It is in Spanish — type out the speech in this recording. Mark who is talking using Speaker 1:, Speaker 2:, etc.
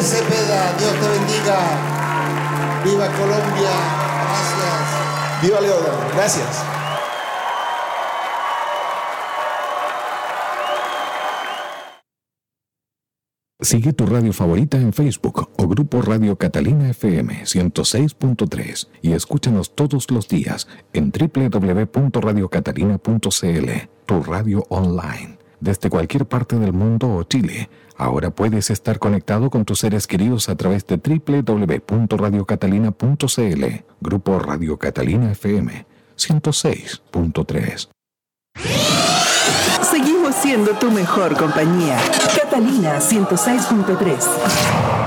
Speaker 1: Cepeda, Dios te bendiga. Viva Colombia. Gracias.
Speaker 2: Viva Leodan. Gracias.
Speaker 3: Sigue tu radio favorita en Facebook o Grupo Radio Catalina FM 106.3 y escúchanos todos los días en www.radiocatalina.cl, tu radio online. Desde cualquier parte del mundo o Chile, ahora puedes estar conectado con tus seres queridos a través de www.radiocatalina.cl, Grupo Radio Catalina FM 106.3.
Speaker 4: Seguimos siendo tu mejor compañía. Catalina 106.3.